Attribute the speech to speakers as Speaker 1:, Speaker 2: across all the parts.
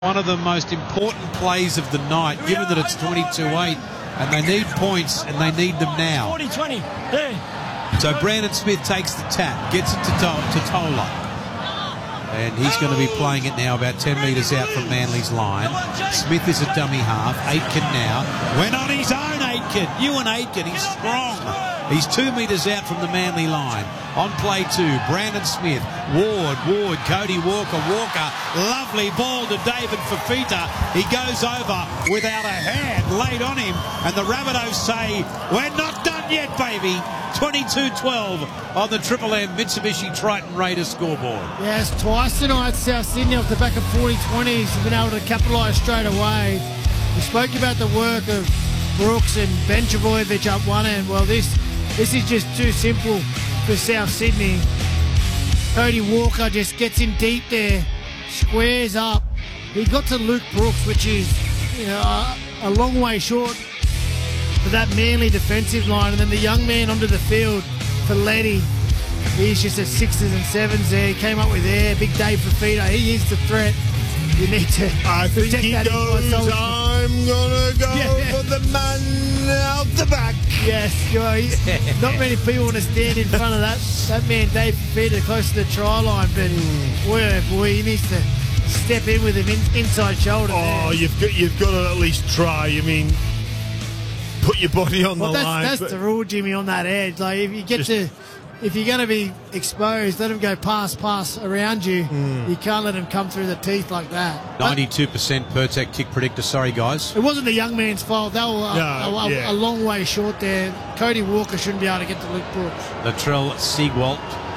Speaker 1: One of the most important plays of the night, given that it's 22-8, and they need points, and they need them now.
Speaker 2: 40-20. Yeah.
Speaker 1: So Brandon Smith takes the tap, gets it to Tola. And he's going to be playing it now about 10 metres out from Manly's line. Smith is a dummy half. Aitken now went on his own, Aitken. Ewan Aitken, he's strong. He's 2 metres out from the Manly line. On play 2, Brandon Smith, Ward, Cody Walker, lovely ball to David Fifita. He goes over without a hand laid on him, and the Rabbitohs say, we're not done yet, baby. 22-12 on the Triple M Mitsubishi Triton Raiders scoreboard.
Speaker 3: Yes, twice tonight, South Sydney off the back of 40-20s have been able to capitalise straight away. We spoke about the work of Brooks and Ben Trbojevic up one end. Well, this is just too simple for South Sydney. Cody Walker just gets in deep there, squares up. He got to Luke Brooks, which is a long way short for that Manly defensive line, and then the young man onto the field for Letty. He's just at 6s and 7s there. He came up with air. Big Dave Fifita. He is the threat. You need to
Speaker 4: I think he goes, I'm gonna go for the man out the back.
Speaker 3: Yes, not many people want to stand in front of that man Dave Fifita close to the try line, but boy, he needs to step in with him inside shoulder.
Speaker 4: Oh, there. You've got to at least try. I mean, put your body on the line.
Speaker 3: That's the rule, Jimmy, on that edge. Like if you're going to be exposed, let him go pass around you. You can't let him come through the teeth like that.
Speaker 1: 92% Pertec kick predictor. Sorry, guys.
Speaker 3: It wasn't the young man's fault. They were a long way short there. Cody Walker shouldn't be able to get to Luke Brooks.
Speaker 1: Latrell Siegwalt,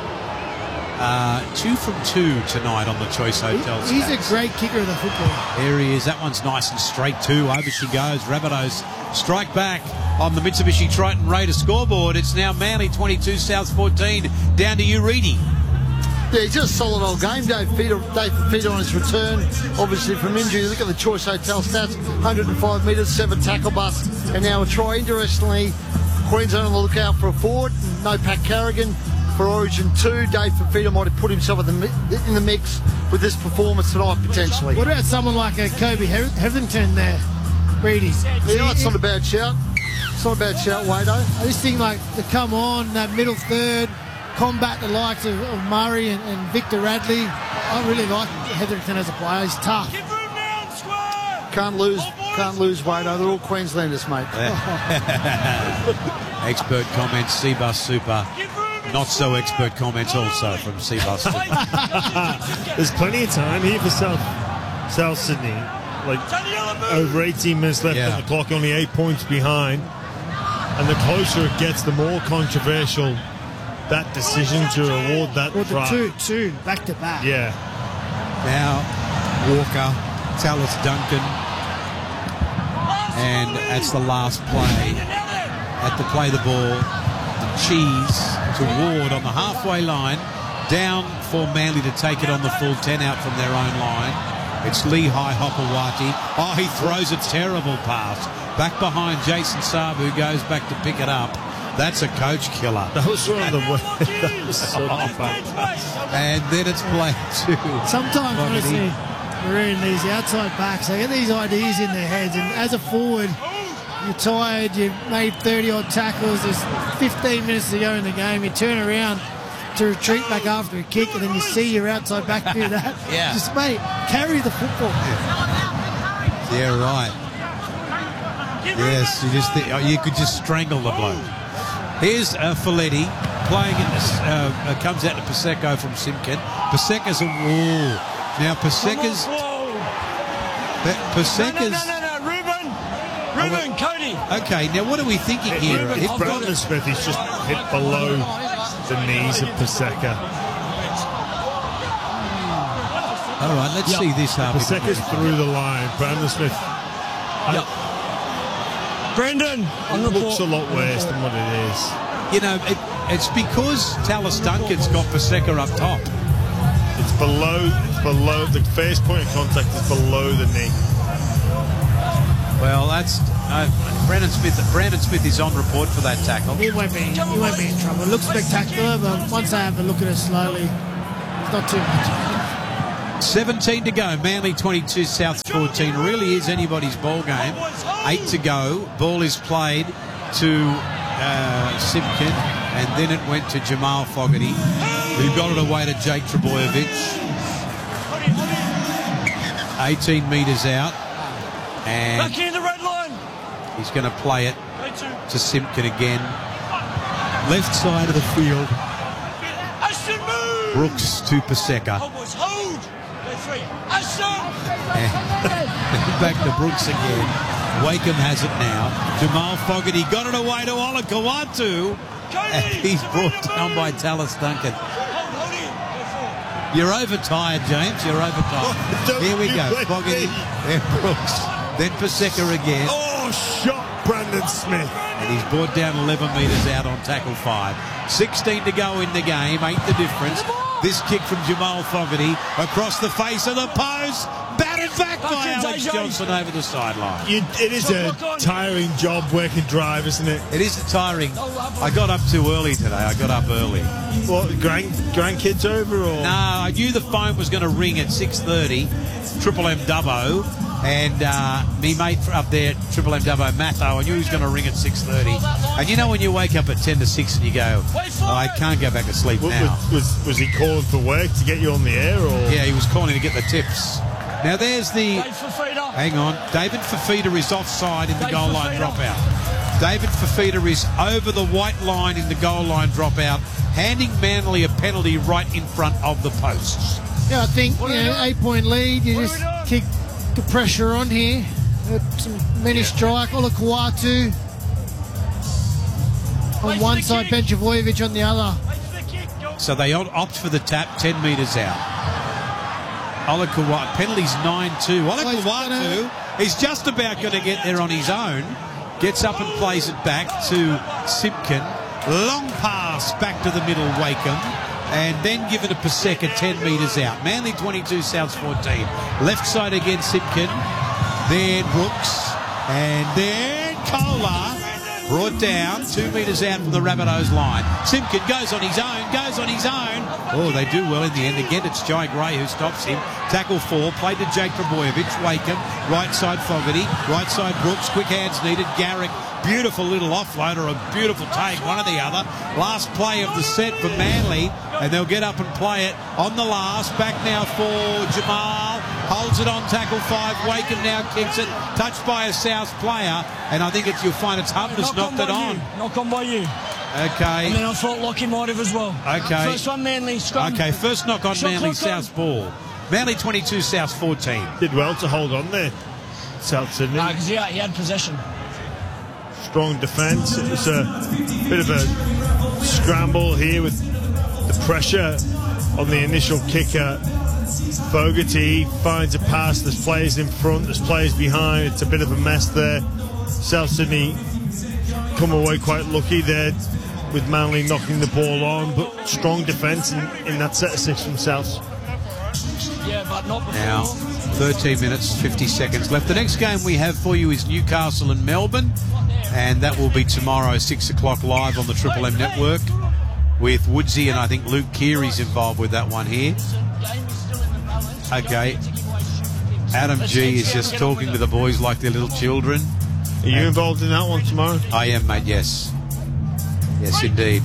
Speaker 1: 2 from 2 tonight on the Choice Hotels.
Speaker 3: He's a great kicker of the football.
Speaker 1: There he is. That one's nice and straight too. Over she goes. Rabbitohs strike back on the Mitsubishi Triton Raiders scoreboard. It's now Manly 22, South 14. Down to you, Reedy.
Speaker 5: Yeah, he's just a solid old game. Dave Fifita on his return, obviously from injury. Look at the Choice Hotel stats: 105 metres, 7 tackle busts, and now a try. Interestingly, Queensland on the lookout for a forward. No Pat Carrigan for Origin 2. Dave Fifita might have put himself in the mix with this performance tonight, potentially.
Speaker 3: What about someone like a Kobe Hetherington there, Reedy?
Speaker 5: Yeah, it's not a bad shout. It's not a bad shout, Wado.
Speaker 3: I just think, like, to come on, that middle third, combat the likes of Murray and Victor Radley. I really like Hetherington as a player. He's tough.
Speaker 5: Can't lose, Wado. They're all Queenslanders, mate.
Speaker 1: Expert comments, Seabus Super. Not so expert comments also from Seabus Super.
Speaker 4: There's plenty of time here for South Sydney. Like, over 18 minutes left on the clock, only 8 points behind. And the closer it gets, the more controversial that decision to award that try.
Speaker 3: The two back to back.
Speaker 4: Yeah.
Speaker 1: Now Walker, Tallis Duncan, and that's the last play. Had to play the ball. The cheese to Ward on the halfway line. Down for Manly to take it on the full 10 out from their own line. It's Lehigh Hopewati. Oh, he throws a terrible pass. Back behind Jason Saab, who goes back to pick it up. That's a coach killer.
Speaker 4: That was one of the that was so fun.
Speaker 1: And then it's played to
Speaker 3: sometimes, honestly, Maroon, these outside backs, they get these ideas in their heads, and as a forward, you're tired, you've made 30-odd tackles, there's 15 minutes to go in the game, you turn around to retreat back after a kick, and then you see your outside back do that. Just, mate, carry the football.
Speaker 1: Yeah, right. Yes, you could just strangle the bloke. Here's Folletti playing it. Comes out to Pasecco from Simkin. Pasecca's a wall. Now Pasecca's.
Speaker 2: No, Ruben, Cody.
Speaker 1: Okay, now what are we thinking here?
Speaker 4: Brandon Smith, he's just hit below the knees of Pasecca.
Speaker 1: All right, let's see this.
Speaker 4: Pasecca's through the line. Brandon Smith.
Speaker 2: Brendan,
Speaker 4: it looks a lot worse than what it is.
Speaker 1: You know, it's because Tallis Duncan's got Pasecca up top.
Speaker 4: It's below the first point of contact is below the knee.
Speaker 1: Well, that's Brandon Smith is on report for that tackle.
Speaker 3: He won't be in trouble. It looks spectacular, but once I have a look at it slowly, it's not too much.
Speaker 1: 17 to go. Manly 22, South 14. Really is anybody's ball game. 8 to go. Ball is played to Simpkin, and then it went to Jamal Fogarty, who got it away to Jake Trebojevic. 18 metres out, and
Speaker 2: Back in the red line.
Speaker 1: he's going to play it to Simpkin again. Left side of the field.
Speaker 2: Ashton move.
Speaker 1: Brooks to Paseka.
Speaker 2: Cowboys hold. They're free. Ashton.
Speaker 1: Back to Brooks again. Wakeham has it now. Jamal Fogarty got it away to Olakau'atu. And he's brought down by Tallis Duncan. You're overtired, James. You're overtired. Here we go. Fogarty, then Brooks, then Paseka again.
Speaker 4: Oh, shot Brandon Smith.
Speaker 1: And he's brought down 11 metres out on tackle 5. 16 to go in the game. 8 the difference. This kick from Jamal Fogarty across the face of the post. Batted back by Alex Johnson over the sideline.
Speaker 4: It is a tiring job working drive, isn't it?
Speaker 1: It is tiring. I got up too early today. I got up early.
Speaker 4: What, grandkids over? Or?
Speaker 1: No, I knew the phone was going to ring at 6:30. Triple M Dubbo. And me mate up there, Triple M Dubbo, Matho, I knew he was going to ring at 6:30. And you know when you wake up at 10 to 6 and you go, I can't go back to sleep now.
Speaker 4: Was he calling for work to get you on the air? Or?
Speaker 1: Yeah, he was calling to get the tips. Now there's the... Hang on. David Fafita is offside in the goal line dropout. David Fafita is over the white line in the goal line dropout, handing Manly a penalty right in front of the posts.
Speaker 3: Yeah, I think, 8-point lead. You just kick the pressure on here. Some many strike. Olakau'atu on one side, Benjavojevic on the other.
Speaker 1: So they opt for the tap 10 metres out. Olakau'atu, penalty's 9-2. Olakau'atu is just about going to get there on his own. Gets up and plays it back to Simpkin. Long pass back to the middle, Wakeham. And then given to Paseka 10 metres out. Manly 22, Souths 14. Left side again, Simpkin. Then Brooks. And then Kohler. Brought down 2 metres out from the Rabbitohs line. Simpkin goes on his own, Oh, they do well in the end. Again, it's Jai Gray who stops him. Tackle 4, played to Jake Trebojevic. Wakeham, right side Fogarty, right side Brooks. Quick hands needed. Garrick, beautiful little offload or a beautiful take, one or the other. Last play of the set for Manly, and they'll get up and play it on the last. Back now for Jamal. Holds it on tackle 5. Wakeham now kicks it. Touched by a South player, and I think you'll find it's Hubbard's knocked it on.
Speaker 2: Knock on by you.
Speaker 1: Okay.
Speaker 2: And then I thought Lockie might have as well.
Speaker 1: Okay.
Speaker 2: First one, Manly. Scrum.
Speaker 1: Okay, first knock on
Speaker 2: Shot
Speaker 1: Manly,
Speaker 2: clock on.
Speaker 1: South's ball. Manly 22, South's 14.
Speaker 4: Did well to hold on there, South Sydney.
Speaker 2: No, because he had possession.
Speaker 4: Strong defence. It was a bit of a scramble here with the pressure on the initial kicker. Fogarty finds a pass. There's players in front, there's players behind. It's a bit of a mess there. South Sydney come away quite lucky there with Manly knocking the ball on, but strong defence in that set of 6 from South.
Speaker 2: Yeah, but not before.
Speaker 1: Now, 13 minutes, 50 seconds left. The next game we have for you is Newcastle and Melbourne, and that will be tomorrow, 6 o'clock live on the Triple M Network with Woodsy, and I think Luke Keary's involved with that one here. Okay. Adam G is just talking to the boys like they're little children.
Speaker 4: Are you involved in that one tomorrow?
Speaker 1: I am, mate, yes. Yes, indeed.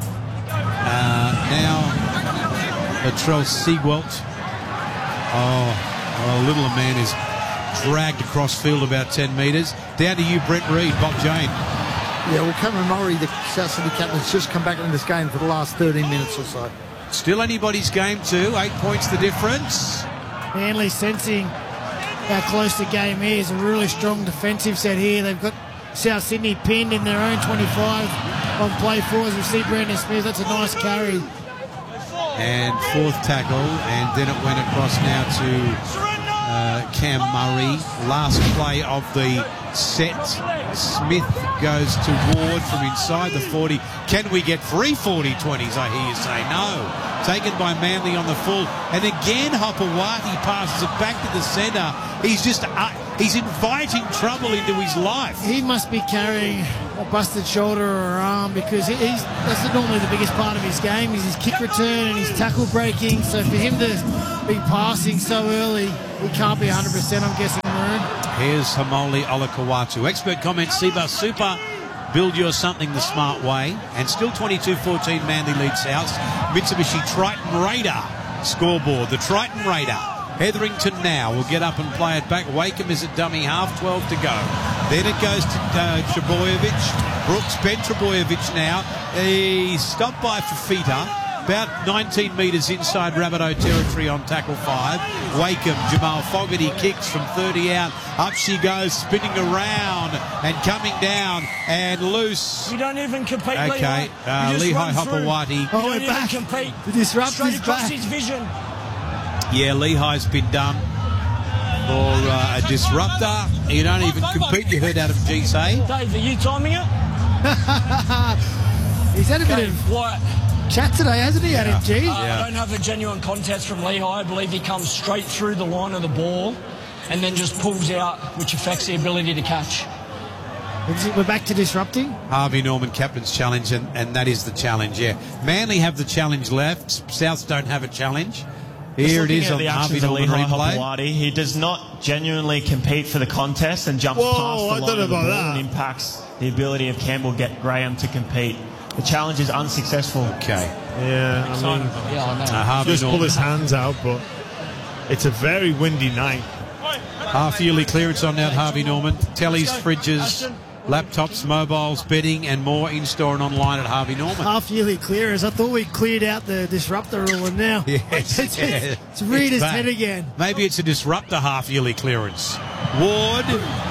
Speaker 1: Now, Latrell Siegwelt. Oh, little man is dragged across field about 10 metres. Down to you, Brett Reid, Bob Jane.
Speaker 5: Yeah, well, Cameron Murray, the South Sydney captain, has just come back in this game for the last 13 minutes or so.
Speaker 1: Still anybody's game too. 8 points the difference.
Speaker 3: Manly sensing how close the game is. A really strong defensive set here. They've got South Sydney pinned in their own 25 on play 4 as we see Brandon Smith. That's a nice carry.
Speaker 1: And 4th tackle, and then it went across now to Cam Murray. Last play of the set. Smith goes to Ward from inside the 40. Can we get 3 40-20s, I hear you say? No. Taken by Manly on the full. And again, Hopewadi passes it back to the centre. He's just... he's inviting trouble into his life.
Speaker 3: He must be carrying a busted shoulder or arm, because that's normally the biggest part of his game, is his kick return and his tackle breaking. So for him to be passing so early, he can't be 100%, I'm guessing, Maroon.
Speaker 1: Here's Hamoli Olakawatu. Expert comments, Seabus Super. Build your something the smart way. And still 22-14 Manly lead South. Mitsubishi Triton Raider scoreboard. The Triton Raider. Hetherington now will get up and play it back. Wakeham is at dummy half, 12 to go. Then it goes to Trebojevic. Brooks, Ben Trebojevic now. He's stopped by Fafita. About 19 metres inside Rabbitoh territory on tackle 5. Wakeham, Jamal Fogarty kicks from 30 out. Up she goes, spinning around and coming down and loose.
Speaker 2: You don't even compete,
Speaker 1: okay, Lehigh Hopewadi.
Speaker 3: Oh, we're back.
Speaker 2: Compete.
Speaker 3: The disrupt
Speaker 2: Straight
Speaker 3: is
Speaker 2: across
Speaker 3: back.
Speaker 2: his vision.
Speaker 1: Yeah, Lehigh's been done for a disruptor. You don't even compete. You heard Adam G say.
Speaker 2: Dave, are you timing it?
Speaker 3: He's had a bit of
Speaker 2: What?
Speaker 3: chat today, hasn't he, Adam G?
Speaker 2: I don't have a genuine contest from Lehigh. I believe he comes straight through the line of the ball and then just pulls out, which affects the ability to catch.
Speaker 3: We're back to disrupting.
Speaker 1: Harvey Norman captain's challenge, and that is the challenge, yeah. Manly have the challenge left. Souths don't have a challenge. Here it is on the Harvey Norman replay.
Speaker 6: He does not genuinely compete for the contest and jumps past the line of the ball and impacts the ability of Campbell Graham to compete. The challenge is unsuccessful.
Speaker 1: Okay.
Speaker 4: Yeah, I mean,
Speaker 2: I know.
Speaker 4: just pull his hands out, but it's a very windy night.
Speaker 1: Half-yearly clearance on now at Harvey Norman. Tellies, fridges, laptops, mobiles, betting and more in-store and online at Harvey Norman.
Speaker 3: Half-yearly clearance. I thought we cleared out the disruptor rule, and now
Speaker 1: Yes,
Speaker 3: it's reared its head again.
Speaker 1: Maybe it's a disruptor half-yearly clearance. Ward.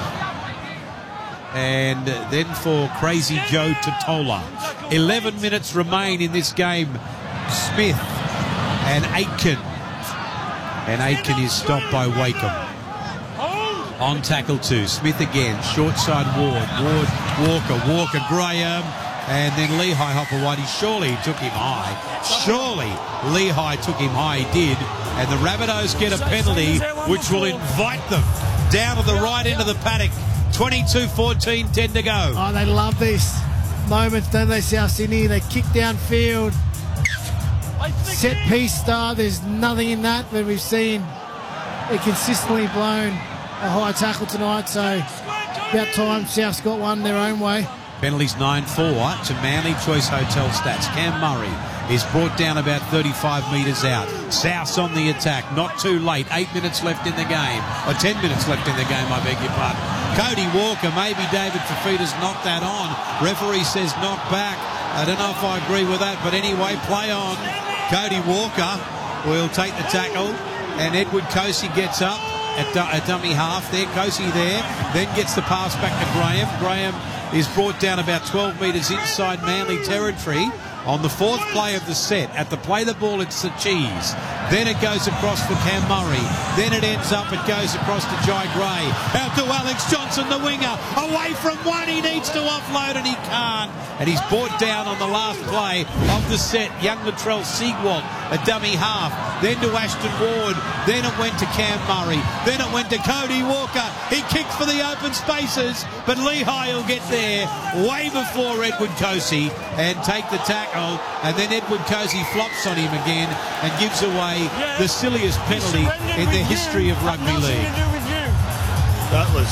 Speaker 1: And then for Crazy Joe Totola. 11 minutes remain in this game. Smith and Aitken. And Aitken is stopped by Wakeham. On tackle 2. Smith again. Short side Ward. Walker, Graham. And then Lehigh Hopewadi. Surely he took him high. Surely Lehigh took him high. He did. And the Rabbitohs get a penalty which will invite them down to the right end of the paddock. 22-14, 10 to go.
Speaker 3: Oh, they love these moments, don't they, South Sydney? They kick downfield. Set piece start. There's nothing in that, but we've seen it consistently blown a high tackle tonight. So about time South's got one their own way.
Speaker 1: Penalties 9-4 to Manly. Choice Hotel stats. Cam Murray is brought down about 35 metres out. South's on the attack. Not too late. 8 minutes left in the game. Or 10 minutes left in the game, I beg your pardon. Cody Walker, maybe David Fafita's knocked that on. Referee says knock back. I don't know if I agree with that, but anyway, play on. Cody Walker will take the tackle, and Edward Cosey gets up at dummy half there. Cosey there, then gets the pass back to Graham. Graham is brought down about 12 metres inside Manly territory. On the 4th play of the set, at the play the ball, it's the cheese. Then it goes across for Cam Murray. Then it ends up, it goes across to Jai Gray. Out to Alex Johnson, the winger. Away from one, he needs to offload and he can't. And he's brought down on the last play of the set. Young Latrell Siegwalt, a dummy half. Then to Ashton Ward. Then it went to Cam Murray. Then it went to Cody Walker. He kicked for the open spaces, but Lehigh will get there way before Edward Cosey and take the tackle. And then Edward Cosey flops on him again and gives away the silliest penalty in the history of rugby league.
Speaker 4: That was...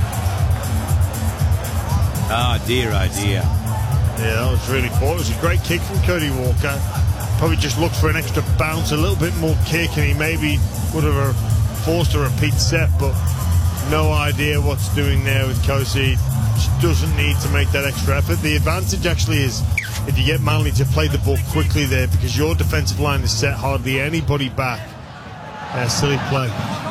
Speaker 1: Oh dear, oh dear.
Speaker 4: Yeah, that was really poor. It was a great kick from Cody Walker. Probably just looked for an extra bounce, a little bit more kick, and he maybe would have forced a repeat set, but no idea what's doing there with Cosey. Just doesn't need to make that extra effort. The advantage actually is if you get Manly to play the ball quickly there, because your defensive line is set hardly anybody back. Silly play.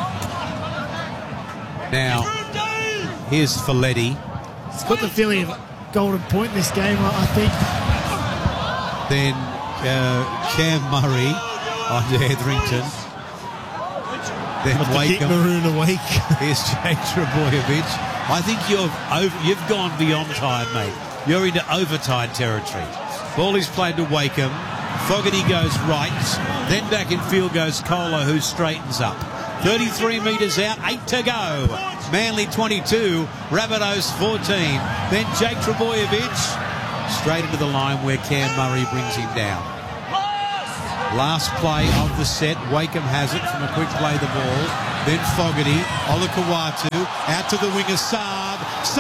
Speaker 1: Now, here's Folletti.
Speaker 3: It's got the feeling of a golden point in this game, I think.
Speaker 1: Then Cam Murray onto Hetherington. Then
Speaker 4: keep Maroon awake.
Speaker 1: Here's Jake Trebojevic. I think you've gone beyond tired, mate. You're into overtired territory. Ball is played to Wakeham. Fogarty goes right. Then back in field goes Kohler, who straightens up. 33 metres out, 8 to go. Manly 22, Rabbitohs 14. Then Jake Trebojevic straight into the line where Cam Murray brings him down. Last play of the set, Wakeham has it from a quick play the ball. Then Fogarty, Olakau'atu, out to the winger, Saab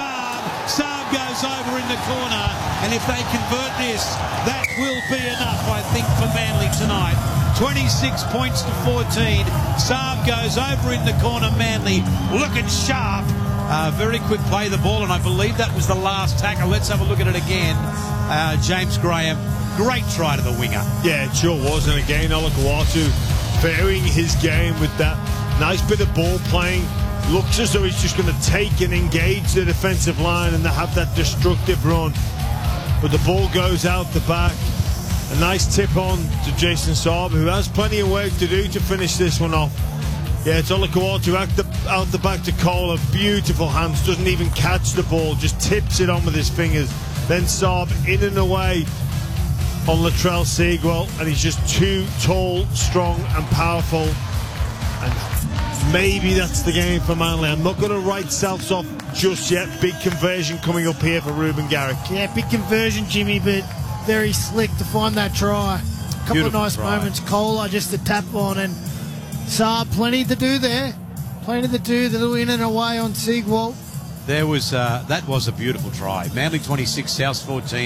Speaker 1: goes over in the corner, and if they convert this, that will be enough, I think, for Manly tonight. 26 points to 14. Saab goes over in the corner, Manly looking sharp. Very quick play the ball, and I believe that was the last tackle. Let's have a look at it again. James Graham, great try to the winger.
Speaker 4: Yeah, it sure was, and again, Olakau'atu varying his game with that nice bit of ball playing. Looks as though he's just going to take and engage the defensive line and have that destructive run. But the ball goes out the back. A nice tip on to Jason Saab, who has plenty of work to do to finish this one off. Yeah, it's Olakau'atu out the back to Kohler. Beautiful hands, doesn't even catch the ball, just tips it on with his fingers. Then Saab in and away on Latrell Seagull, and he's just too tall, strong and powerful. And maybe that's the game for Manly. I'm not going to write Souths off just yet. Big conversion coming up here for Ruben Garrick.
Speaker 3: Yeah, big conversion, Jimmy, but very slick to find that try. A couple of nice moments. Kohler just to tap on, and Saab plenty to do there. Plenty to do. The little in and away on Seagull.
Speaker 1: There was that was a beautiful try. Manly 26, Souths 14.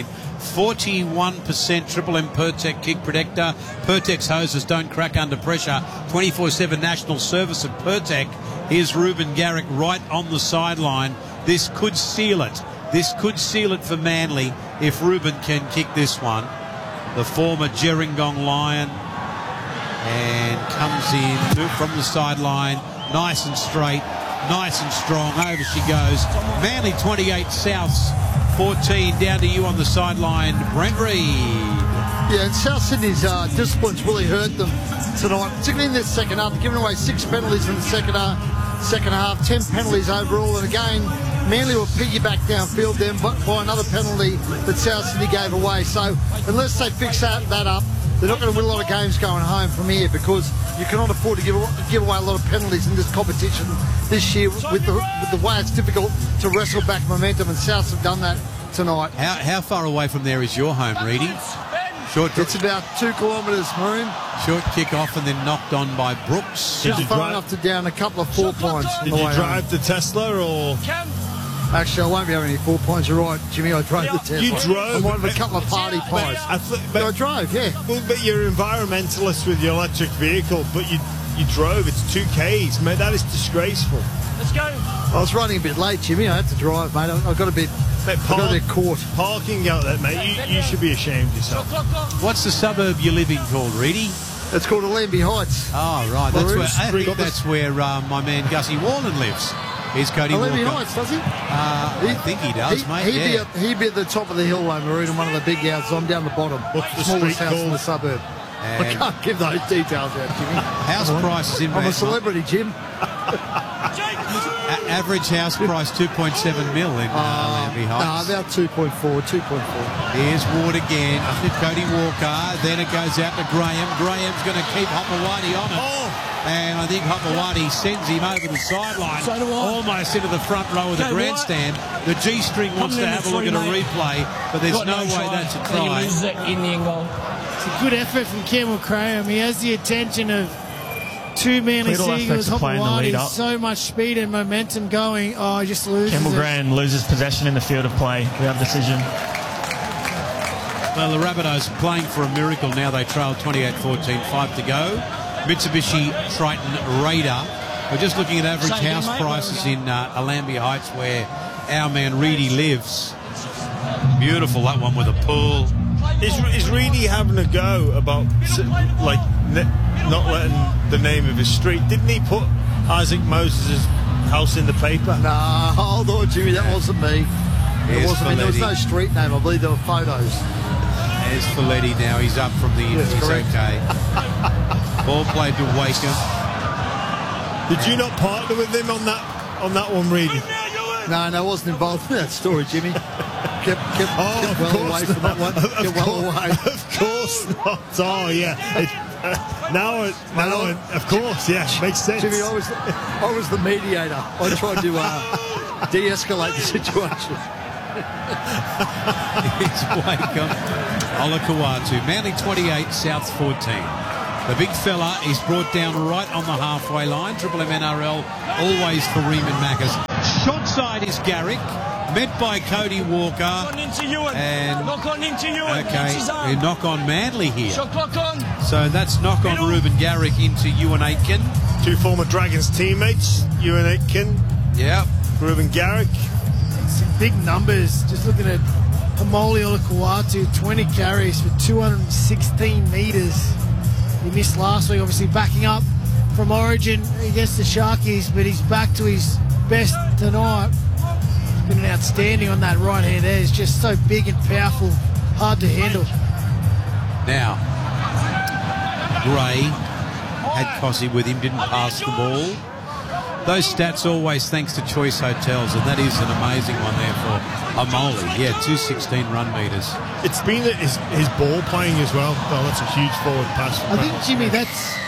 Speaker 1: 41% Triple M Pertec kick protector. Pertec's hoses don't crack under pressure. 24/7 national service of Pertec. Here's Ruben Garrick right on the sideline. This could seal it. This could seal it for Manly if Ruben can kick this one. The former Gerringong Lion, and comes in from the sideline, nice and straight, nice and strong. Over she goes. Manly 28, Souths 14. Down to you on the sideline, Brent Reid.
Speaker 5: Yeah, and South Sydney's discipline's really hurt them tonight, particularly in this second half. They're giving away 6 penalties in the second half, 10 penalties overall. And again, Manly will piggyback downfield then by another penalty that South Sydney gave away. So unless they fix that up, they're not going to win a lot of games going home from here, because you cannot afford to give away a lot of penalties in this competition this year with the way it's difficult to wrestle back momentum, and Souths have done that tonight.
Speaker 1: How far away from there is your home, Reedy?
Speaker 5: It's about 2 kilometres, Maroon.
Speaker 1: Short kick off and then knocked on by Brooks.
Speaker 5: Just far enough to down a couple of 4 points.
Speaker 4: Did you drive the Tesla or...?
Speaker 5: Actually, I won't be having any 4 points. You're right, Jimmy. I drove the Tesla.
Speaker 4: You drove?
Speaker 5: I'm one of a couple of party pies. I drove, yeah.
Speaker 4: Well, but you're environmentalist with your electric vehicle, but you drove. It's 2 Ks, mate. That is disgraceful.
Speaker 2: Let's go.
Speaker 5: I was running a bit late, Jimmy. I had to drive, mate. I got a bit caught.
Speaker 4: Parking out there, mate. You should be ashamed of yourself.
Speaker 1: What's the suburb you live in called, Reedy?
Speaker 5: It's called Allambie Heights.
Speaker 1: Oh, right. That's where my man Gussie Warland lives. Here's Cody Walker.
Speaker 5: Allambie Heights, does he?
Speaker 1: I think he does, mate.
Speaker 5: He'd be at the top of the hill, though, Maroon, in one of the big houses. I'm down the bottom.
Speaker 4: What's the
Speaker 5: smallest
Speaker 4: street
Speaker 5: house
Speaker 4: called?
Speaker 5: in the suburb.
Speaker 1: And
Speaker 5: I can't give those details out, Jimmy.
Speaker 1: House prices in
Speaker 5: I'm a celebrity, Jim.
Speaker 1: Average house price 2.7 mil in Allambie Heights.
Speaker 5: No, about 2.4.
Speaker 1: Here's Ward again to Cody Walker. Then it goes out to Graham. Graham's going to keep Hopewadi on it. And I think Hopewadi sends him over the sideline, almost into the front row of the grandstand. The G-string wants to have a look at a replay, but there's no way that's a try.
Speaker 2: He loses it in the end goal.
Speaker 3: It's a good effort from Campbell Graham. He has the attention of 2 Manly Seagulls. Hopewadi, so much speed and momentum going. Oh, he just loses
Speaker 6: Campbell Graham loses possession in the field of play. We have decision.
Speaker 1: Well, the Rabbitohs playing for a miracle now. They trail 28-14, 5 to go. Mitsubishi Triton Raider. We're just looking at average house prices in Allambie Heights, where our man Reedy lives. Beautiful, that one with a pool.
Speaker 4: Is Reedy having a go about not letting the name of his street? Didn't he put Isaac Moses' house in the paper?
Speaker 5: Nah, hold on, Jimmy, that wasn't me. It wasn't me. There was no street name. I believe there were photos.
Speaker 1: There's Folletti now. He's up from the...
Speaker 5: Yes,
Speaker 1: he's
Speaker 5: correct.
Speaker 1: okay. Ball played to Wakeham.
Speaker 4: Did you not partner with him on that one, Reedy?
Speaker 5: No, I wasn't involved in that story, Jimmy. Kept well away from that one.
Speaker 4: Of course not. Oh, yeah. Now, of course, yeah, makes sense.
Speaker 5: Jimmy, I was the mediator. I tried to de-escalate the situation.
Speaker 1: It's Wakem, Olakau'atu. Manly 28, Souths 14. The big fella is brought down right on the halfway line. Triple M NRL, always for Reeman Maccas. Short side is Garrick, met by Cody Walker.
Speaker 2: Knock on into Ewan.
Speaker 1: And
Speaker 2: knock on into Ewan.
Speaker 1: okay, we knock on Manly here.
Speaker 2: Shot clock on.
Speaker 1: So that's knock on Ruben Garrick into Ewan Aitken.
Speaker 4: 2 former Dragons teammates, Ewan Aitken.
Speaker 1: Yeah.
Speaker 4: Ruben Garrick.
Speaker 3: Some big numbers. Just looking at Haumole Olakau'atu, 20 carries for 216 metres. He missed last week, obviously backing up from Origin against the Sharkies, but he's back to his best tonight. He's been outstanding on that right hand there. He's just so big and powerful, hard to handle.
Speaker 1: Now, Gray had Cossie with him, didn't pass the ball. Those stats always thanks to Choice Hotels, and that is an amazing one there for Haumole. Yeah, 216 run metres.
Speaker 4: It's been his ball playing as well. Oh, that's a huge forward pass.
Speaker 3: I think, Jimmy, that's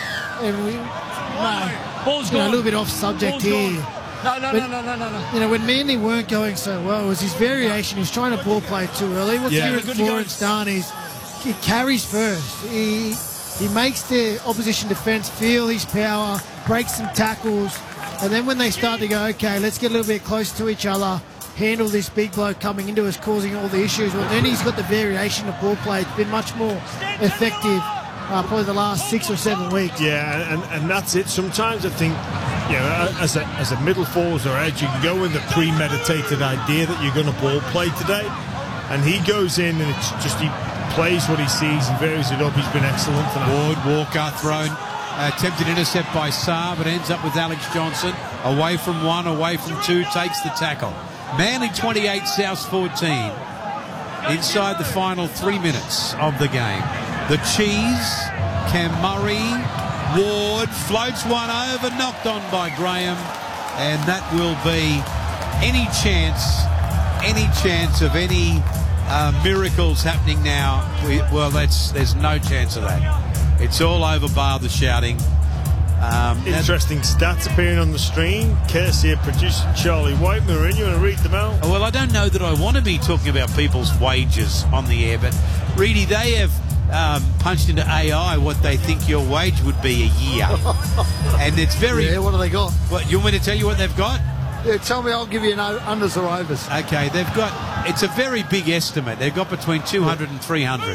Speaker 2: Ball's gone.
Speaker 3: A little bit off subject
Speaker 2: Ball's
Speaker 3: here.
Speaker 2: gone. No.
Speaker 3: You know, when Manly weren't going so well, it was his variation. He was trying to ball play too early. What Kieran Florence done is he carries first. He makes the opposition defence feel his power, breaks some tackles, and then when they start to go, okay, let's get a little bit closer to each other, handle this big bloke coming into us, causing all the issues. Well, then he's got the variation of ball play. It's been much more effective probably the last 6 or 7 weeks.
Speaker 4: Yeah, and that's it. Sometimes I think, you know, as a middle forwards or edge, you can go with the premeditated idea that you're going to ball play today, and he goes in and it's just he plays what he sees and varies it up. He's been excellent tonight.
Speaker 1: Ward, Walker thrown. Attempted intercept by Saar, but ends up with Alex Johnson. Away from 1, away from 2, takes the tackle. Manly 28, Souths 14. Inside the final 3 minutes of the game. The Cheese, Cam Murray, Ward, floats one over, knocked on by Graham. And that will be any chance of any miracles happening now. There's no chance of that. It's all over, bar the shouting.
Speaker 4: Interesting stats appearing on the screen. Courtesy of producer Charlie White. Marin, you want to read them out?
Speaker 1: Well, I don't know that I want to be talking about people's wages on the air, but Reedy, they have punched into AI what they think your wage would be a year. And it's very...
Speaker 5: Yeah, what have they got?
Speaker 1: What, you want me to tell you what they've got?
Speaker 5: Yeah, tell me, I'll give you an unders or overs.
Speaker 1: Okay, they've got... It's a very big estimate. They've got between 200 and 300.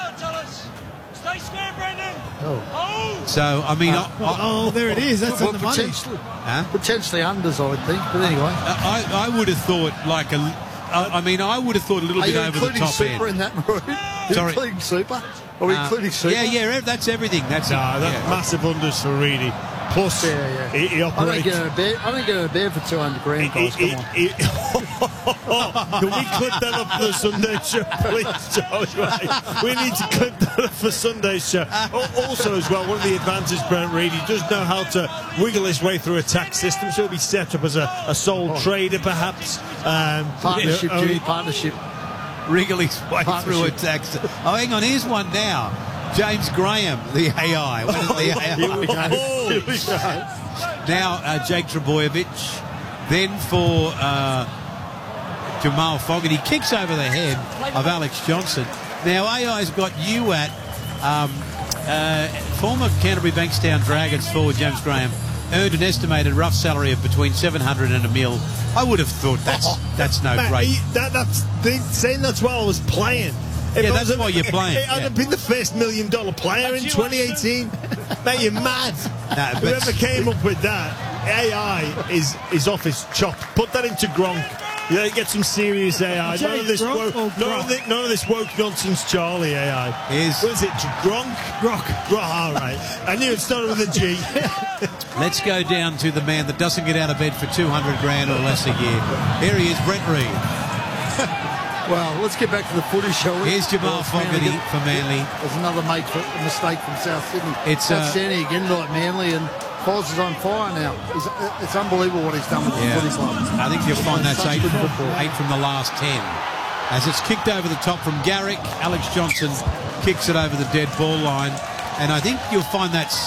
Speaker 1: So, I mean...
Speaker 3: there it is. That's on the money.
Speaker 5: Potentially unders, I would think. But anyway.
Speaker 1: I would have thought like a... I mean, I would have thought a little bit over the top end.
Speaker 5: Are you including Super in that, Maroon? Sorry? Including Super? Are we including Super?
Speaker 1: Yeah, that's everything. That's
Speaker 4: massive unders for Reedy. Plus, he operates...
Speaker 5: I don't get a bear for 200 grand, guys. Come on.
Speaker 4: Can we clip that up for the Sunday show, please, Charlie? We need to clip that up for Sunday's show. Also, as well, one of the advantages, Brent Reedy does know how to wiggle his way through a tax system, so he'll be set up as a sole trader, perhaps.
Speaker 5: Partnership, Judy, partnership.
Speaker 1: Wriggle his way through a tax. Oh, hang on, here's one now. James Graham, the AI. What is the AI?
Speaker 5: Here we go.
Speaker 1: Now, Jake Trbojevic. Then for Jamal Fogarty. Kicks over the head of Alex Johnson. Now, AI's got you at former Canterbury Bankstown Dragons forward James Graham earned an estimated rough salary of between 700 and $1 million. I would have thought that's no great.
Speaker 4: Saying that's what I was playing.
Speaker 1: Yeah, that's why you're playing.
Speaker 4: I'd have been the first $1 million player in 2018. Mate, you're mad. Whoever came up with that, AI is off his chop. Put that into Gronk. Yeah, get some serious AI. None of this woke nonsense Charlie AI. What is it? Gronk? Grok. All right. I knew it started with a G.
Speaker 1: Let's go down to the man that doesn't get out of bed for 200 grand or less a year. Here he is, Brent Reid.
Speaker 5: Well, let's get back to the footy, shall we?
Speaker 1: Here's Jamal Fogarty for Manly.
Speaker 5: There's another mistake from South Sydney. It's outstanding again, like Manly, and Foz is on fire now. It's unbelievable what he's done with the footy club.
Speaker 1: I think you'll find that's 8 from the last 10. As it's kicked over the top from Garrick, Alex Johnson kicks it over the dead ball line. And I think you'll find that's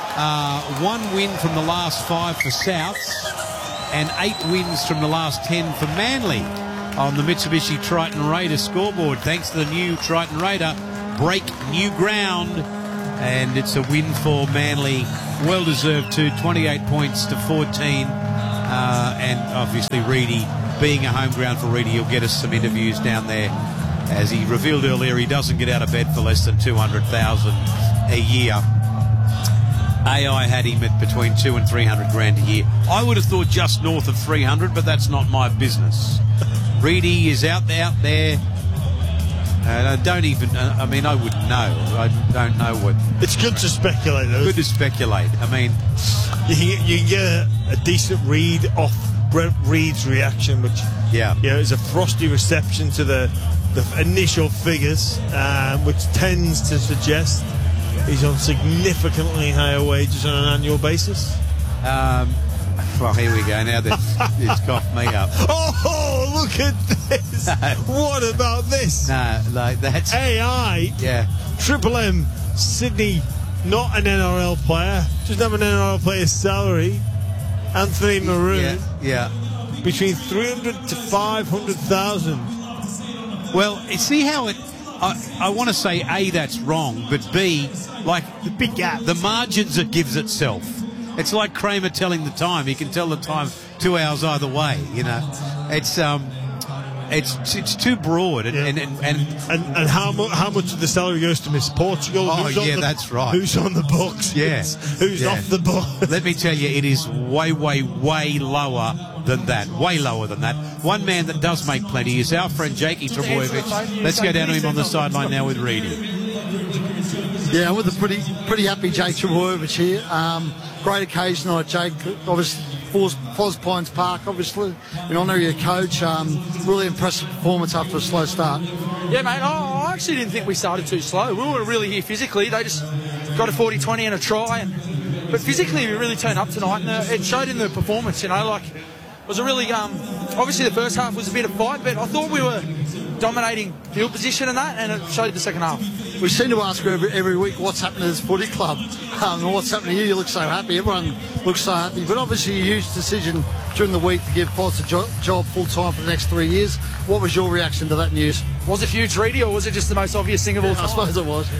Speaker 1: 1 win from the last 5 for Souths and 8 wins from the last 10 for Manly on the Mitsubishi Triton Raider scoreboard. Thanks to the new Triton Raider, break new ground. And it's a win for Manly. Well-deserved too, 28 points to 14. And obviously Reedy, being a home ground for Reedy, he'll get us some interviews down there. As he revealed earlier, he doesn't get out of bed for less than 200,000 a year. AI had him at between 200 and 300 grand a year. I would have thought just north of 300, but that's not my business. Reedy is out there. And I don't even, I mean, I wouldn't know. I don't know what.
Speaker 4: It's good to speculate, though.
Speaker 1: Good to speculate. I mean,
Speaker 4: you can get a decent read off Brent Reed's reaction, which is a frosty reception to the initial figures, which tends to suggest he's on significantly higher wages on an annual basis.
Speaker 1: Well, here we go. Now it's coughed me up.
Speaker 4: Oh, look at this. What about this?
Speaker 1: No, like that's
Speaker 4: AI.
Speaker 1: Yeah.
Speaker 4: Triple M, Sydney, not an NRL player. Just have an NRL player's salary. Anthony Maroon.
Speaker 1: Yeah.
Speaker 4: Between 300 to 500,000.
Speaker 1: Well, see how it. I want to say A, that's wrong, but B, like
Speaker 3: the big gap,
Speaker 1: the margins it gives itself. It's like Kramer telling the time. He can tell the time 2 hours either way. You know, it's too broad. And
Speaker 4: how much of the salary goes to Miss Portugal?
Speaker 1: Oh, that's right.
Speaker 4: Who's on the books?
Speaker 1: Yeah.
Speaker 4: Who's off the books?
Speaker 1: Let me tell you, it is way, way, way lower than that. Way lower than that. One man that does make plenty is our friend Jakey Trbojevic. Let's go down to him on the sideline now with Reedy.
Speaker 5: Yeah, with a pretty happy Jake Trbojevic here. Great occasion tonight, Jake. Obviously, Foz Pines Park, obviously, in honour of your coach. Really impressive performance after a slow start.
Speaker 7: Yeah, mate. I actually didn't think we started too slow. We were really here physically. They just got a 40-20 and a try. But physically, we really turned up tonight. And it showed in the performance, you know. Like, it was a really... obviously, the first half was a bit of fight, but I thought we were dominating field position and that, and it showed the second half.
Speaker 5: We seem to ask her every week what's happening to this footy club and what's happening to you. You look so happy. Everyone looks so happy. But obviously a huge decision during the week to give Foz a job full-time for the next 3 years. What was your reaction to that news?
Speaker 7: Was it huge, Reedy, or was it just the most obvious thing of all time?
Speaker 5: I suppose it was.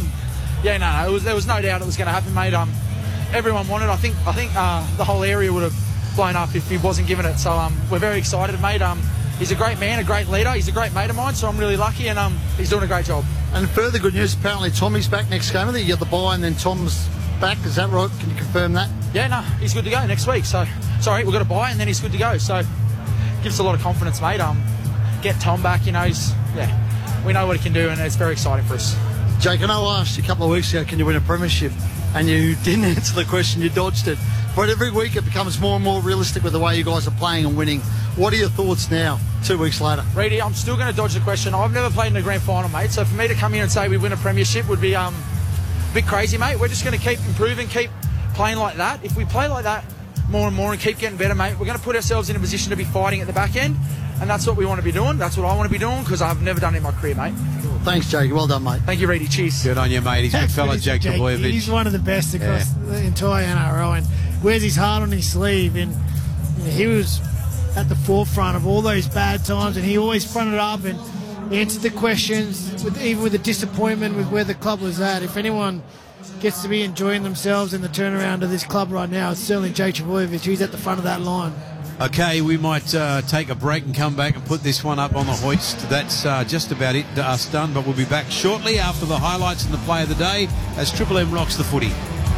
Speaker 7: There was no doubt it was going to happen, mate. Everyone wanted. I think the whole area would have blown up if he wasn't given it. So we're very excited, mate. He's a great man, a great leader. He's a great mate of mine, so I'm really lucky, and he's doing a great job.
Speaker 5: And further good news, apparently Tommy's back next game. I think you got the bye and then Tom's back. Is that right? Can you confirm that?
Speaker 7: Yeah, no, he's good to go next week. So, sorry, we've got a bye and then he's good to go. So, gives us a lot of confidence, mate. Get Tom back, you know, we know what he can do, and it's very exciting for us.
Speaker 5: Jake, I know I asked you a couple of weeks ago, can you win a premiership? And you didn't answer the question, you dodged it. But every week it becomes more and more realistic with the way you guys are playing and winning. What are your thoughts now, 2 weeks later?
Speaker 7: Reedy, I'm still going to dodge the question. I've never played in a grand final, mate, so for me to come here and say we win a premiership would be a bit crazy, mate. We're just going to keep improving, keep playing like that. If we play like that more and more and keep getting better, mate, we're going to put ourselves in a position to be fighting at the back end, and that's what we want to be doing. That's what I want to be doing, because I've never done it in my career, mate.
Speaker 5: Thanks, Jake. Well done, mate.
Speaker 7: Thank you, Reedy. Cheers.
Speaker 1: Good on you, mate. He's a good fella, Jake Trbojevic.
Speaker 3: He's one of the best across the entire NRL, and wears his heart on his sleeve. And he was at the forefront of all those bad times, and he always fronted up and answered the questions, even with the disappointment with where the club was at. If anyone gets to be enjoying themselves in the turnaround of this club right now, it's certainly Jake Trbojevic. He's at the front of that line.
Speaker 1: Okay, we might take a break and come back and put this one up on the hoist. That's just about it, us done, but we'll be back shortly after the highlights and the play of the day as Triple M rocks the footy.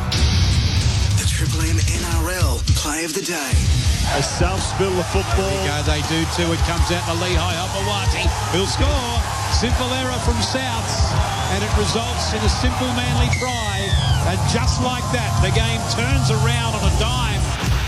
Speaker 8: The Triple M NRL play of the day.
Speaker 4: As South spill the football.
Speaker 1: There you go, they do too. It comes out to Lehigh Hopewati, who'll score. Simple error from Souths, and it results in a simple Manly try. And just like that, the game turns around on a dime.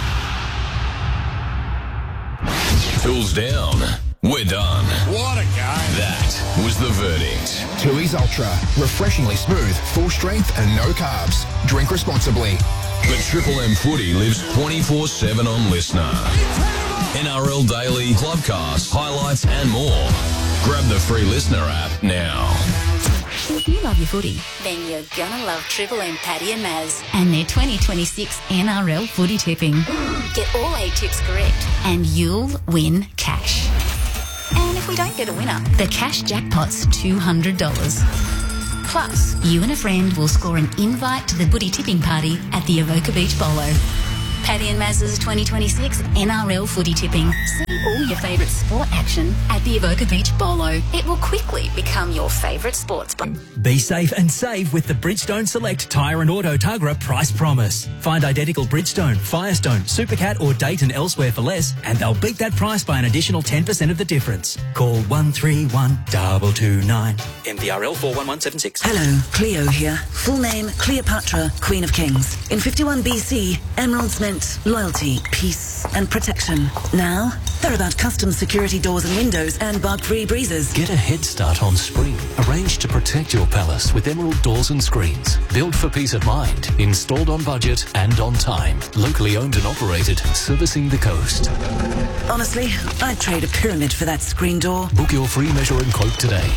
Speaker 9: Tools down. We're done.
Speaker 1: What a game.
Speaker 9: That was the verdict.
Speaker 10: Tooheys Ultra. Refreshingly smooth, full strength and no carbs. Drink responsibly.
Speaker 9: But Triple M Footy lives 24/7 on Listener. NRL Daily, Clubcast, highlights and more. Grab the free Listener app now.
Speaker 10: If you love your footy, then you're gonna love Triple M Paddy and Maz and their 2026 NRL footy tipping. Get all 8 tips correct and you'll win cash. And if we don't get a winner, the cash jackpot's $200. Plus, you and a friend will score an invite to the footy tipping party at the Avoca Beach Bolo. Paddy and Maz's 2026 NRL footy tipping. See all your favourite sport action at the Avoca Beach Bolo. It will quickly become your favourite sports bar.
Speaker 11: Be safe and save with the Bridgestone Select Tyre and Auto Tuggerah Price Promise. Find identical Bridgestone, Firestone, Supercat or Dayton elsewhere for less and they'll beat that price by an additional 10% of the difference. Call 131 229. MVRL 41176.
Speaker 12: Hello, Cleo here. Full name, Cleopatra, Queen of Kings. In 51 BC, emeralds meant loyalty, peace and protection. Now, they're about custom security doors and windows and bug-free breezes.
Speaker 13: Get a head start on spring. Arrange to protect your palace with Emerald Doors and Screens. Built for peace of mind. Installed on budget and on time. Locally owned and operated. Servicing the coast.
Speaker 12: Honestly, I'd trade a pyramid for that screen door.
Speaker 13: Book your free measure and quote today.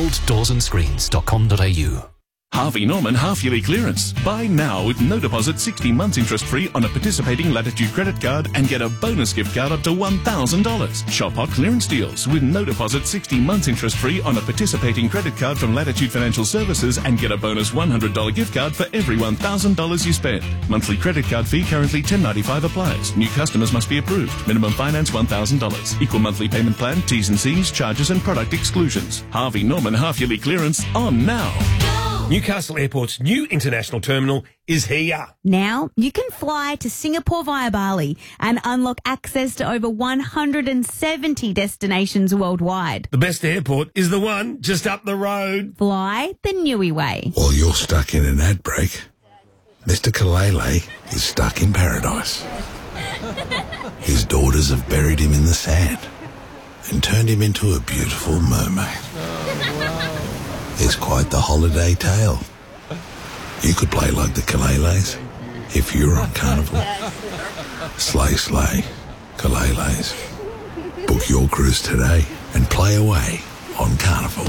Speaker 13: emeralddoorsandScreens.com.au.
Speaker 14: Harvey Norman half-yearly clearance. Buy now with no deposit, 16 months interest-free on a participating Latitude credit card and get a bonus gift card up to $1,000. Shop hot clearance deals with no deposit, 16 months interest-free on a participating credit card from Latitude Financial Services and get a bonus $100 gift card for every $1,000 you spend. Monthly credit card fee currently $10.95 applies. New customers must be approved. Minimum finance $1,000. Equal monthly payment plan, T's and C's, charges and product exclusions. Harvey Norman half-yearly clearance on now.
Speaker 15: Newcastle Airport's new international terminal is here.
Speaker 16: Now you can fly to Singapore via Bali and unlock access to over 170 destinations worldwide.
Speaker 15: The best airport is the one just up the road.
Speaker 16: Fly the Niue way.
Speaker 17: While you're stuck in an ad break, Mr. Kalele is stuck in paradise. His daughters have buried him in the sand and turned him into a beautiful mermaid. It's quite the holiday tale. You could play like the Kaleles if you were on Carnival. Slay, slay, Kaleles. Book your cruise today and play away on Carnival.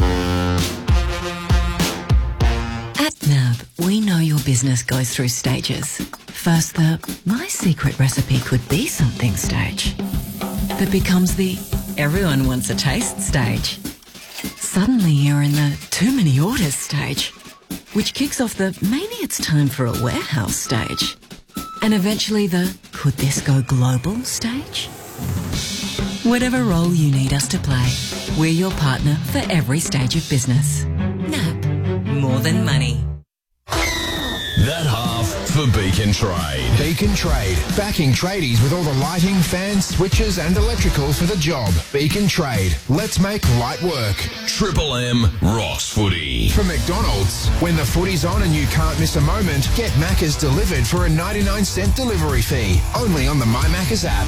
Speaker 12: At NAB, we know your business goes through stages. First, the my secret recipe could be something stage. That becomes the everyone wants a taste stage. Suddenly you're in the too many orders stage, which kicks off the maybe it's time for a warehouse stage. And eventually the could this go global stage? Whatever role you need us to play, we're your partner for every stage of business. NAB, more than money.
Speaker 9: That half for Beacon Trade.
Speaker 18: Beacon Trade, backing tradies with all the lighting, fans, switches and electrical for the job. Beacon Trade, let's make light work.
Speaker 9: Triple M rocks footy.
Speaker 18: From McDonald's, when the footy's on and you can't miss a moment, get Macca's delivered for a 99-cent delivery fee. Only on the My Macca's app.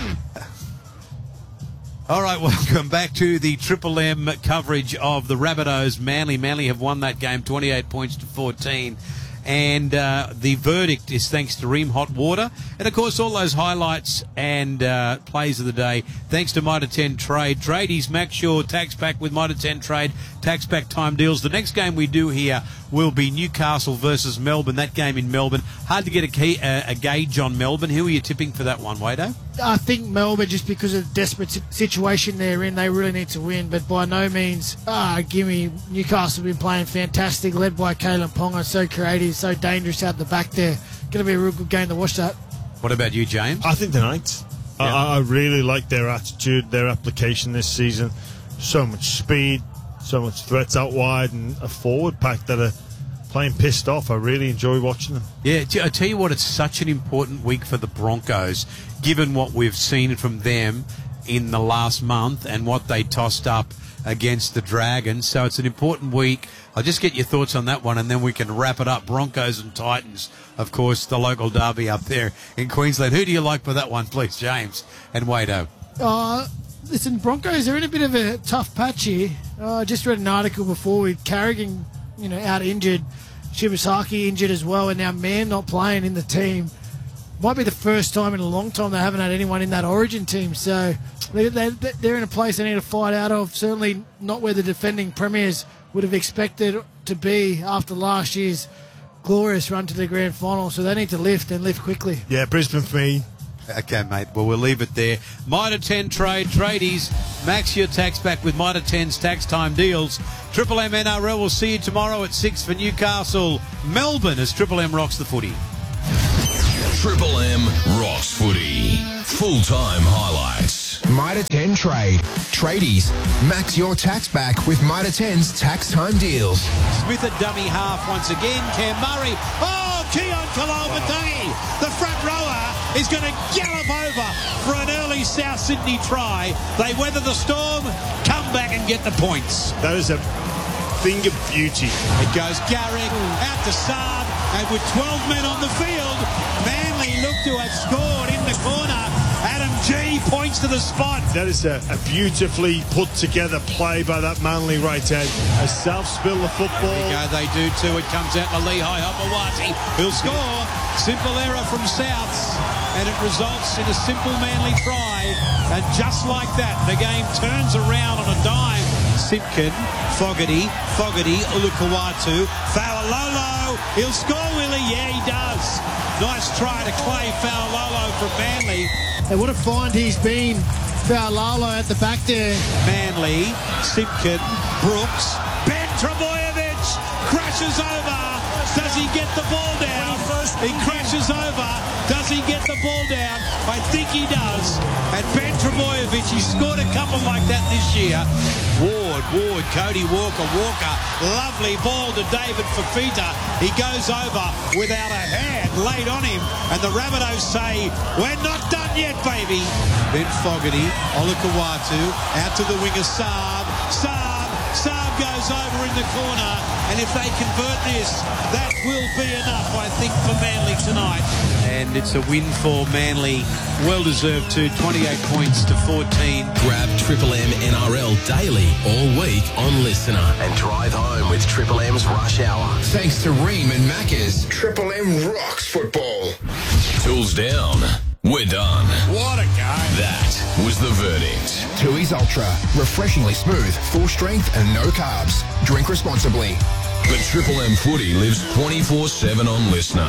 Speaker 1: All right, welcome back to the Triple M coverage of the Rabbitohs. Manly have won that game 28 points to 14. And the verdict is thanks to Ream Hot Water. And, of course, all those highlights and plays of the day, thanks to Mitre 10 Trade. Tradies, Max Shaw, tax back with Mitre 10 Trade, tax back time deals. The next game we do here will be Newcastle versus Melbourne, that game in Melbourne. Hard to get a gauge on Melbourne. Who are you tipping for that one, Wado?
Speaker 3: I think Melbourne, just because of the desperate situation they're in, they really need to win. But by no means, gimme. Newcastle have been playing fantastic, led by Kalen Ponga, so creative, so dangerous out the back there. Going to be a real good game to watch that.
Speaker 1: What about you, James?
Speaker 4: I think the Knights. Yeah. I really like their attitude, their application this season. So much speed, so much threats out wide, and a forward pack that are playing pissed off. I really enjoy watching them. Yeah,
Speaker 1: I tell you what, it's such an important week for the Broncos, given what we've seen from them in the last month and what they tossed up against the Dragons. So it's an important week. I'll just get your thoughts on that one, and then we can wrap it up. Broncos and Titans, of course, the local derby up there in Queensland. Who do you like for that one, please, James and Wado?
Speaker 3: Listen, Broncos are in a bit of a tough patch here. I just read an article before with Carrigan, out injured. Shibasaki injured as well, and now Mann not playing in the team. Might be the first time in a long time they haven't had anyone in that Origin team. So they're in a place they need to fight out of. Certainly not where the defending premiers would have expected to be after last year's glorious run to the grand final. So they need to lift and lift quickly.
Speaker 4: Yeah, Brisbane for me.
Speaker 1: Okay, mate. Well, we'll leave it there. Mitre 10 tradies. Max your tax back with Mitre 10's tax time deals. Triple M NRL will see you tomorrow at 6 for Newcastle, Melbourne, as Triple M rocks the footy.
Speaker 9: Triple M rocks footy. Full-time highlights.
Speaker 18: Mitre 10 Trade. Tradies. Max your tax back with Mitre 10's tax time deals.
Speaker 1: Smith at dummy half once again. Cam Murray. Oh, Keon Kalamatangi. The front rower is going to gallop over for an early South Sydney try. They weather the storm, come back and get the points.
Speaker 4: That is a thing of beauty.
Speaker 1: It goes Garrick out to Saab, and with 12 men on the field, Manly look to have scored in the corner. Adam G points to the spot.
Speaker 4: That is a beautifully put together play by that Manly right hand. A self-spill of football.
Speaker 1: There you go, they do too. It comes out to Lehigh Hopewati. He'll score. Simple error from Souths, and it results in a simple Manly try. And just like that, the game turns around on a dime. Simpkin, Fogarty, Ulukawatu, Fa'alolo. He'll score, Willie. Yeah, he does. Nice try to Clay Fa'alolo from Manly.
Speaker 3: And what a find he's been, Fa'alolo at the back there.
Speaker 1: Manly, Simpkin, Brooks, Ben Trebojevic crashes over. Does he get the ball down? He crashes over. Does he get the ball down? I think he does. And Ben Trebojevic, he scored a couple like that this year. Ward, Cody Walker, lovely ball to David Fafita. He goes over without a hand laid on him, and the Rabbitohs say, we're not done yet, baby. Then Fogarty, Olakawatu, out to the winger, Saab goes over in the corner, and if they convert this, that will be enough, I think, for Manly tonight. And it's a win for Manly, well-deserved too, 28 points to 14.
Speaker 9: Grab Triple M NRL daily all week on Listener and drive home with Triple M's Rush Hour.
Speaker 18: Thanks to Ream and Macca's. Triple M rocks football.
Speaker 9: Tools down. We're done.
Speaker 1: What a game.
Speaker 9: That was the verdict.
Speaker 18: Tooheys Ultra. Refreshingly smooth, full strength and no carbs. Drink responsibly.
Speaker 9: But Triple M footy lives 24/7 on Listener.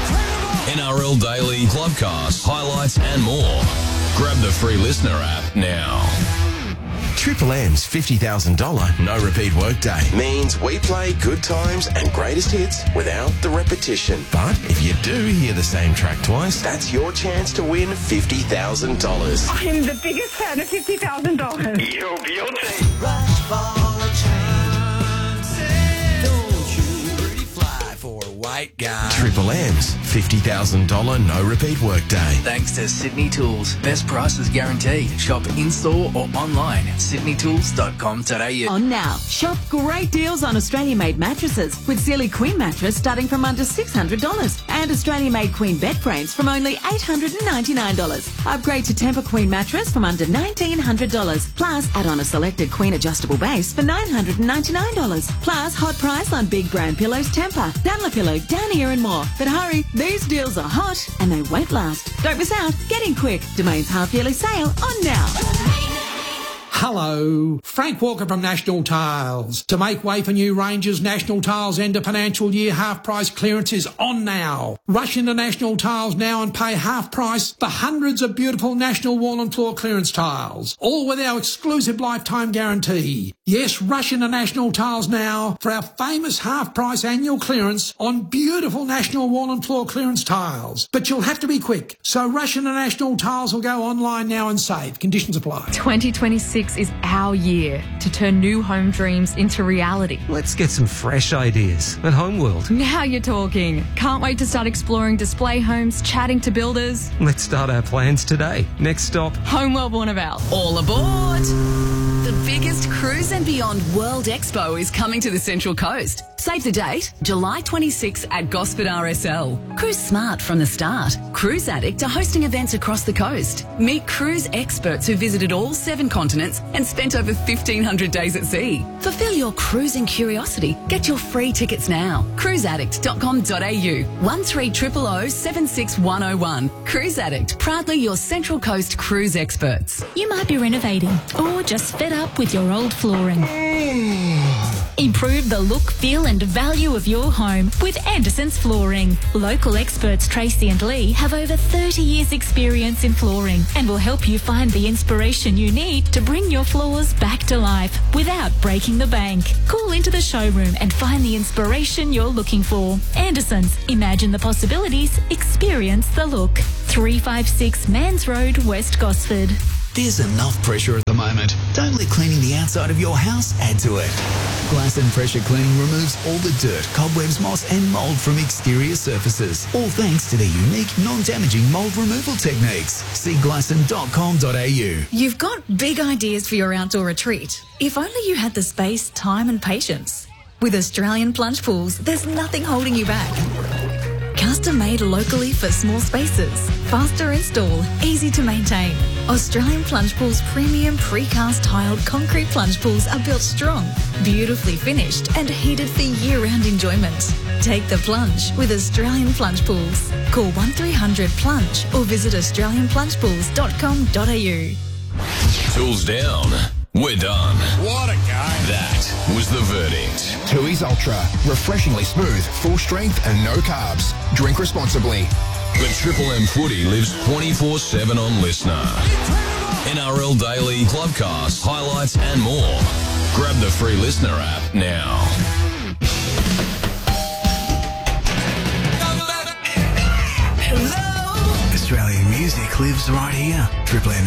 Speaker 9: NRL Daily, Clubcast, highlights and more. Grab the free Listener app now.
Speaker 19: Triple M's $50,000 no repeat workday
Speaker 20: means we play good times and greatest hits without the repetition.
Speaker 19: But if you do hear the same track twice,
Speaker 20: that's your chance to win $50,000.
Speaker 21: I'm the biggest fan of $50,000.
Speaker 20: You're guilty.
Speaker 22: Rush for a chance. Don't you pretty fly for a white guy.
Speaker 19: Triple M's $50,000 no repeat workday.
Speaker 11: Thanks to Sydney Tools. Best prices guaranteed. Shop in-store or online at sydneytools.com.au.
Speaker 23: On now, shop great deals on Australian-made mattresses with Sealy Queen mattress starting from under $600 and Australian-made Queen bed frames from only $899. Upgrade to Tempur Queen mattress from under $1,900. Plus, add on a selected Queen adjustable base for $999. Plus, hot price on big brand pillows Tempur, Dunlopillow, Danier and more. But hurry, these deals are hot and they won't last. Don't miss out. Get in quick. Domain's half-yearly sale on now.
Speaker 24: Hello, Frank Walker from National Tiles. To make way for new ranges, National Tiles end of financial year half-price clearance is on now. Rush into National Tiles now and pay half price for hundreds of beautiful National wall and floor clearance tiles, all with our exclusive lifetime guarantee. Yes, rush into National Tiles now for our famous half-price annual clearance on beautiful National wall and floor clearance tiles. But you'll have to be quick, so rush into National Tiles or go online now and save. Conditions apply.
Speaker 25: 2026 is our year to turn new home dreams into reality.
Speaker 26: Let's get some fresh ideas at Homeworld.
Speaker 25: Now you're talking. Can't wait to start exploring display homes, chatting to builders.
Speaker 26: Let's start our plans today. Next stop,
Speaker 25: Homeworld Warnervale.
Speaker 23: All aboard!
Speaker 2: The biggest Cruise and Beyond World Expo is coming to the Central Coast. Save the date, July 26 at Gosford RSL. Cruise smart from the start. Cruise Addict are hosting events across the coast. Meet cruise experts who visited all 7 continents and spent over 1,500 days at sea. Fulfill your cruising curiosity. Get your free tickets now. cruiseaddict.com.au 1300 76101. Cruise Addict, proudly your Central Coast cruise experts.
Speaker 5: You might be renovating or just fed up with your old flooring. Improve the look, feel and value of your home with Anderson's Flooring. Local experts Tracy and Lee have over 30 years experience in flooring and will help you find the inspiration you need to bring your floors back to life without breaking the bank. Call into the showroom and find the inspiration you're looking for. Anderson's, imagine the possibilities, experience the look. 356 Mans Road, West Gosford.
Speaker 6: There's enough pressure at the moment. Don't let cleaning the outside of your house add to it. Glasson Pressure Cleaning removes all the dirt, cobwebs, moss and mould from exterior surfaces. All thanks to their unique, non-damaging mould removal techniques. See glasson.com.au.
Speaker 7: You've got big ideas for your outdoor retreat. If only you had the space, time and patience. With Australian Plunge Pools, there's nothing holding you back. Custom made locally for small spaces. Faster install, easy to maintain. Australian Plunge Pools premium precast tiled concrete plunge pools are built strong, beautifully finished and heated for year-round enjoyment. Take the plunge with Australian Plunge Pools. Call 1300 Plunge or visit australianplungepools.com.au.
Speaker 9: Tools down. We're done.
Speaker 18: What a guy.
Speaker 9: That was the verdict.
Speaker 18: Tui's Ultra. Refreshingly smooth, full strength and no carbs. Drink responsibly.
Speaker 9: The Triple M footy lives 24/7 on Listener. NRL Daily, Clubcast, highlights and more. Grab the free Listener app now.
Speaker 8: Hello! Australian music lives right here. Triple M